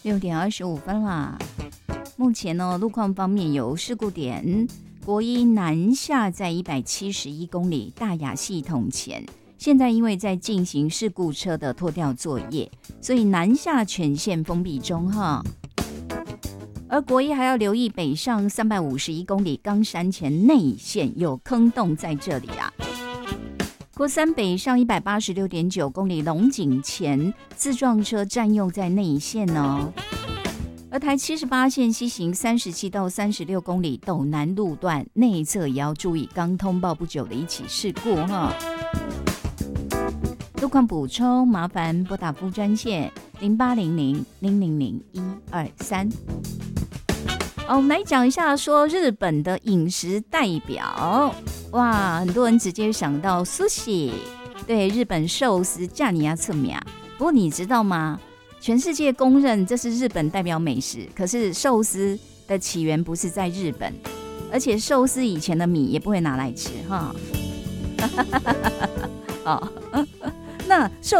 6:25啦。目前呢，路况方面有事故点，国一南下在171公里大雅系统前，现在因为在进行事故车的拖吊作业，所以南下全线封闭中哈。而国一还要留意北上351公里冈山前内线有坑洞在这里啊。国三北上186.9公里龙井前自撞车占用在内线哦。而台78线西行37到36公里斗南路段内侧也要注意刚通报不久的一起事故哈。路况补充麻烦拨打副专线0800-000-123。我们来讲一下说日本的饮食代表。哇，很多人直接想到 sushi， 对，日本寿司架尼亚侧面。不过你知道吗？全世界公认这是日本代表美食，可是寿司的起源不是在日本，而且寿司以前的米也不会拿来吃哈。那寿